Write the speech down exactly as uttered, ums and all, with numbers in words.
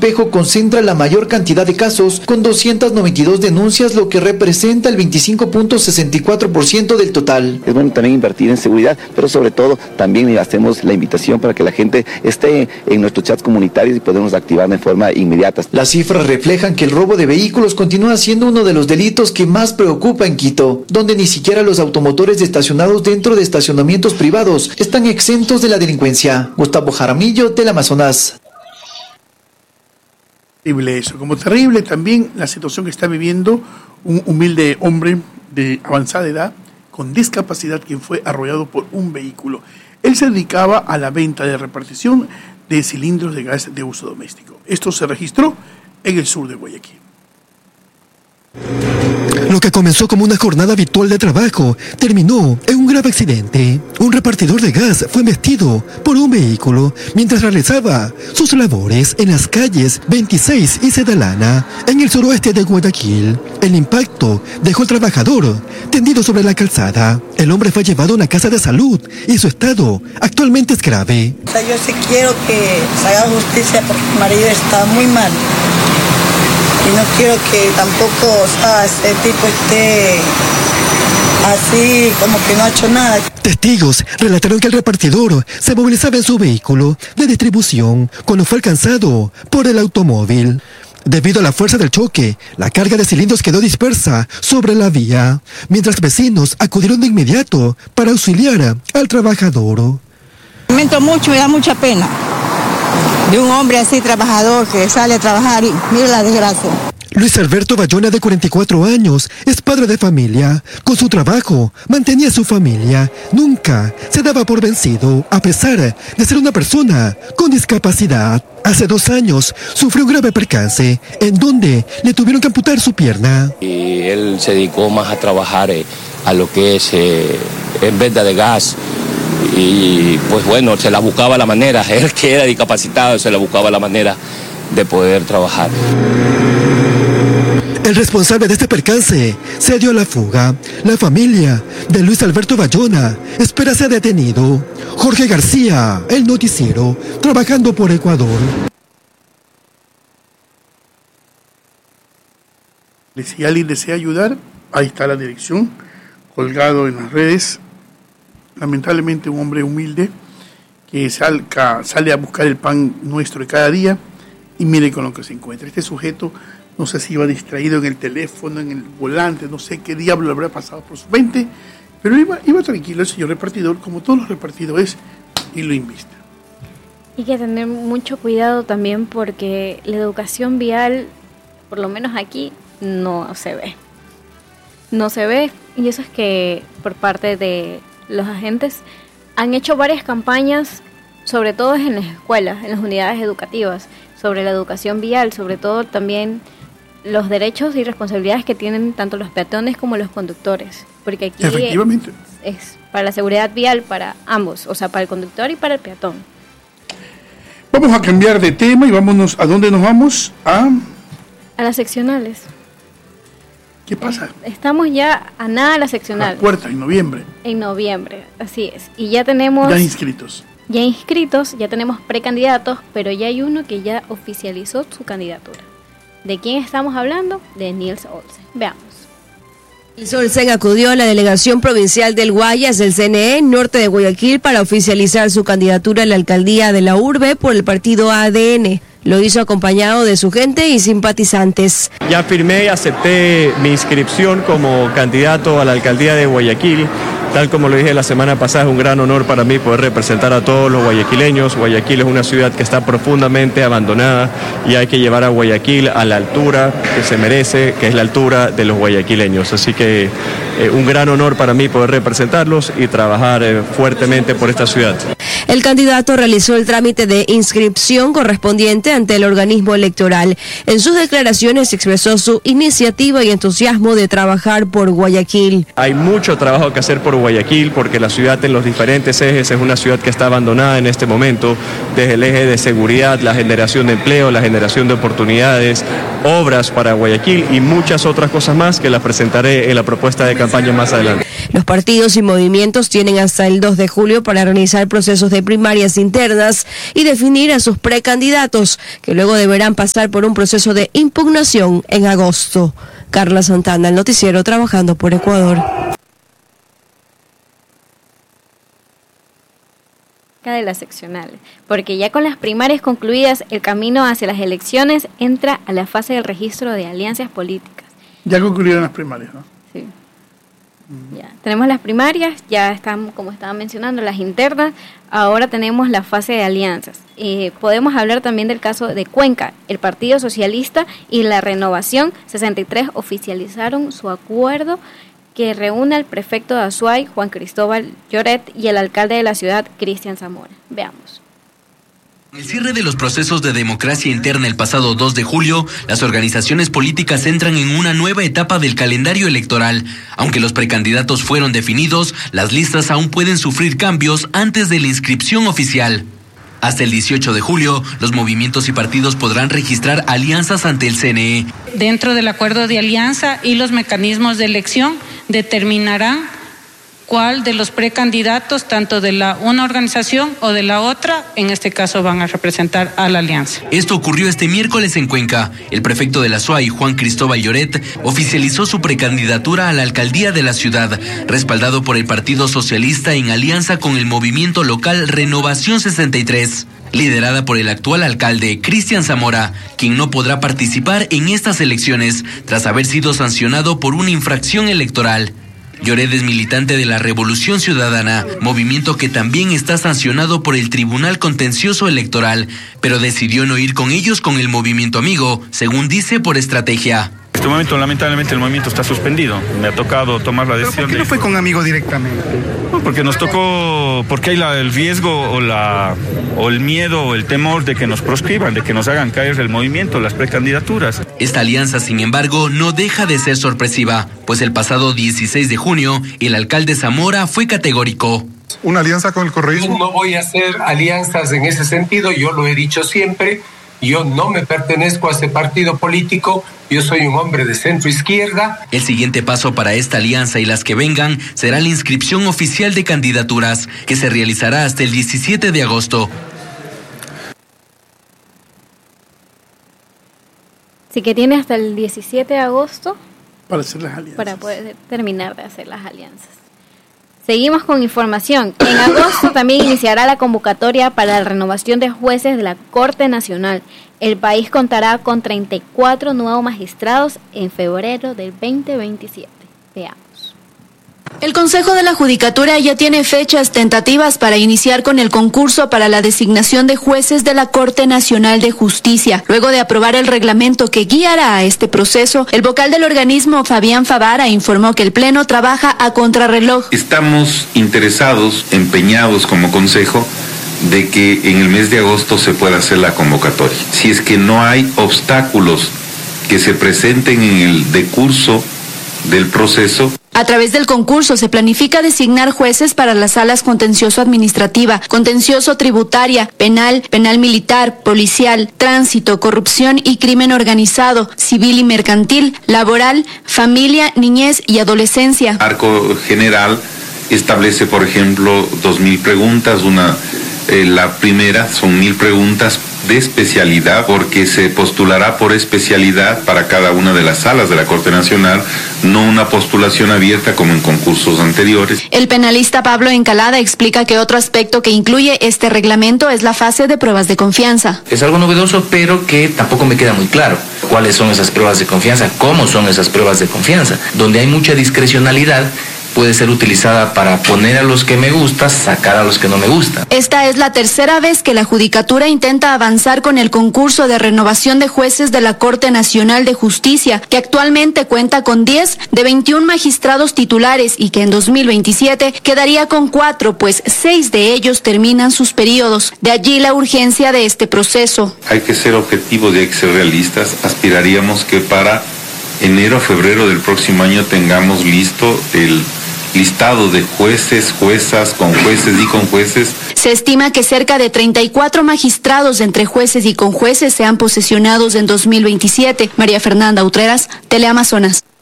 Espejo concentra la mayor cantidad de casos, con doscientas noventa y dos denuncias, lo que representa el veinticinco punto sesenta y cuatro por ciento del total. Es bueno también invertir en seguridad, pero sobre todo también hacemos la invitación para que la gente esté en nuestros chats comunitarios y podemos activar de forma inmediata. Las cifras reflejan que el robo de vehículos continúa siendo uno de los delitos que más preocupa en Quito, donde ni siquiera los automotores estacionados dentro de estacionamientos privados están exentos de la delincuencia. Gustavo Jaramillo, del Amazonas. Terrible eso, como terrible también la situación que está viviendo un humilde hombre de avanzada edad con discapacidad quien fue arrollado por un vehículo. Él se dedicaba a la venta de repartición de cilindros de gas de uso doméstico. Esto se registró en el sur de Guayaquil. Lo que comenzó como una jornada habitual de trabajo terminó en un grave accidente. Un repartidor de gas fue embestido por un vehículo mientras realizaba sus labores en las calles veintiséis y Sedalana, en el suroeste de Guayaquil. El impacto dejó al trabajador tendido sobre la calzada. El hombre fue llevado a una casa de salud y su estado actualmente es grave. O sea, yo sí quiero que se haga justicia porque mi marido está muy mal. Y no quiero que tampoco, o sea, este tipo esté así, como que no ha hecho nada. Testigos relataron que el repartidor se movilizaba en su vehículo de distribución cuando fue alcanzado por el automóvil. Debido a la fuerza del choque, la carga de cilindros quedó dispersa sobre la vía, mientras vecinos acudieron de inmediato para auxiliar al trabajador. Lamento mucho, me da mucha pena de un hombre así trabajador que sale a trabajar y mira la desgracia. Luis Alberto Bayona, de cuarenta y cuatro años, es padre de familia. Con su trabajo mantenía a su familia. Nunca se daba por vencido, a pesar de ser una persona con discapacidad. Hace dos años sufrió un grave percance en donde le tuvieron que amputar su pierna. Y él se dedicó más a trabajar eh, a lo que es eh, en venta de gas. Y pues bueno, se la buscaba la manera, él que era discapacitado, se la buscaba la manera de poder trabajar. El responsable de este percance se dio a la fuga. La familia de Luis Alberto Bayona espera ser detenido. Jorge García, El Noticiero, trabajando por Ecuador. Si alguien desea ayudar, ahí está la dirección, colgado en las redes. Lamentablemente un hombre humilde que salca, sale a buscar el pan nuestro de cada día y mire con lo que se encuentra. Este sujeto, no sé si iba distraído en el teléfono, en el volante, no sé qué diablo le habrá pasado por su mente, pero iba, iba tranquilo el señor repartidor, como todos los repartidores, y lo invista. Hay que tener mucho cuidado también porque la educación vial, por lo menos aquí, no se ve. No se ve, y eso es que por parte de los agentes han hecho varias campañas, sobre todo en las escuelas, en las unidades educativas, sobre la educación vial, sobre todo también los derechos y responsabilidades que tienen tanto los peatones como los conductores, porque aquí efectivamente es, es para la seguridad vial para ambos, o sea, para el conductor y para el peatón. Vamos a cambiar de tema y vámonos, ¿a dónde nos vamos? A, a las seccionales. ¿Qué pasa? Estamos ya a nada de la seccional. La puerta, en noviembre. En noviembre, así es. Y ya tenemos... Ya inscritos. Ya inscritos, ya tenemos precandidatos, pero ya hay uno que ya oficializó su candidatura. ¿De quién estamos hablando? De Nils Olsen. Veamos. Nils Olsen acudió a la delegación provincial del Guayas del C N E norte de Guayaquil para oficializar su candidatura a la alcaldía de la urbe por el partido A D N. Lo hizo acompañado de su gente y simpatizantes. Ya firmé y acepté mi inscripción como candidato a la alcaldía de Guayaquil. Tal como lo dije la semana pasada, es un gran honor para mí poder representar a todos los guayaquileños. Guayaquil es una ciudad que está profundamente abandonada y hay que llevar a Guayaquil a la altura que se merece, que es la altura de los guayaquileños. Así que eh, un gran honor para mí poder representarlos y trabajar eh, fuertemente por esta ciudad. El candidato realizó el trámite de inscripción correspondiente ante el organismo electoral. En sus declaraciones expresó su iniciativa y entusiasmo de trabajar por Guayaquil. Hay mucho trabajo que hacer por Guayaquil. Guayaquil, porque la ciudad en los diferentes ejes es una ciudad que está abandonada en este momento, desde el eje de seguridad, la generación de empleo, la generación de oportunidades, obras para Guayaquil y muchas otras cosas más que las presentaré en la propuesta de campaña más adelante. Los partidos y movimientos tienen hasta el dos de julio para realizar procesos de primarias internas y definir a sus precandidatos, que luego deberán pasar por un proceso de impugnación en agosto. Carla Santana, el noticiero Trabajando por Ecuador. De las seccionales, porque ya con las primarias concluidas, el camino hacia las elecciones entra a la fase del registro de alianzas políticas. Ya concluyeron las primarias, ¿no? Sí. Ya. Tenemos las primarias, ya están, como estaba mencionando, las internas, ahora tenemos la fase de alianzas. Eh, podemos hablar también del caso de Cuenca. El Partido Socialista y la Renovación sesenta y tres oficializaron su acuerdo que reúne al prefecto de Azuay, Juan Cristóbal Lloret, y el alcalde de la ciudad, Cristian Zamora. Veamos. Con el cierre de los procesos de democracia interna el pasado dos de julio, las organizaciones políticas entran en una nueva etapa del calendario electoral. Aunque los precandidatos fueron definidos, las listas aún pueden sufrir cambios antes de la inscripción oficial. Hasta el dieciocho de julio, los movimientos y partidos podrán registrar alianzas ante el C N E. Dentro del acuerdo de alianza y los mecanismos de elección determinarán cuál de los precandidatos, tanto de la una organización o de la otra, en este caso van a representar a la alianza. Esto ocurrió este miércoles en Cuenca. El prefecto de la Azuay, Juan Cristóbal Lloret, oficializó su precandidatura a la alcaldía de la ciudad, respaldado por el Partido Socialista en alianza con el movimiento local Renovación sesenta y tres, liderada por el actual alcalde, Cristian Zamora, quien no podrá participar en estas elecciones tras haber sido sancionado por una infracción electoral. Lloret es militante de la Revolución Ciudadana, movimiento que también está sancionado por el Tribunal Contencioso Electoral, pero decidió no ir con ellos con el movimiento amigo, según dice, por estrategia. En este momento, lamentablemente, el movimiento está suspendido. Me ha tocado tomar la decisión. ¿Pero por qué no fue con Amigo directamente? No, porque nos tocó, porque hay la, el riesgo o, la, o el miedo o el temor de que nos proscriban, de que nos hagan caer el movimiento, las precandidaturas. Esta alianza, sin embargo, no deja de ser sorpresiva, pues el pasado dieciséis de junio, el alcalde Zamora fue categórico. ¿Una alianza con el correísmo? Yo no voy a hacer alianzas en ese sentido, yo lo he dicho siempre. Yo no me pertenezco a ese partido político, yo soy un hombre de centro izquierda. El siguiente paso para esta alianza y las que vengan será la inscripción oficial de candidaturas, que se realizará hasta el diecisiete de agosto. Así que tiene hasta el diecisiete de agosto para hacer las alianzas. Para poder terminar de hacer las alianzas. Seguimos con información. En agosto también iniciará la convocatoria para la renovación de jueces de la Corte Nacional. El país contará con treinta y cuatro nuevos magistrados en febrero del veinte veintisiete. Veamos. El Consejo de la Judicatura ya tiene fechas tentativas para iniciar con el concurso para la designación de jueces de la Corte Nacional de Justicia. Luego de aprobar el reglamento que guiará a este proceso, el vocal del organismo, Fabián Favara, informó que el Pleno trabaja a contrarreloj. Estamos interesados, empeñados como Consejo, de que en el mes de agosto se pueda hacer la convocatoria. Si es que no hay obstáculos que se presenten en el decurso del proceso. A través del concurso se planifica designar jueces para las salas contencioso administrativa, contencioso tributaria, penal, penal militar, policial, tránsito, corrupción y crimen organizado, civil y mercantil, laboral, familia, niñez y adolescencia. El marco general establece, por ejemplo, dos mil preguntas, una eh, la primera son mil preguntas de especialidad, porque se postulará por especialidad para cada una de las salas de la Corte Nacional, no una postulación abierta como en concursos anteriores. El penalista Pablo Encalada explica que otro aspecto que incluye este reglamento es la fase de pruebas de confianza. Es algo novedoso, pero que tampoco me queda muy claro cuáles son esas pruebas de confianza, cómo son esas pruebas de confianza, donde hay mucha discrecionalidad. Puede ser utilizada para poner a los que me gusta, sacar a los que no me gustan. Esta es la tercera vez que la Judicatura intenta avanzar con el concurso de renovación de jueces de la Corte Nacional de Justicia, que actualmente cuenta con diez de veintiún magistrados titulares y que en dos mil veintisiete quedaría con cuatro, pues seis de ellos terminan sus periodos. De allí la urgencia de este proceso. Hay que ser objetivos y hay que ser realistas. Aspiraríamos que para enero o febrero del próximo año tengamos listo el listado de jueces, juezas, con jueces y con jueces. Se estima que cerca de treinta y cuatro magistrados entre jueces y conjueces sean posesionados en dos mil veintisiete. María Fernanda Utreras, Teleamazonas.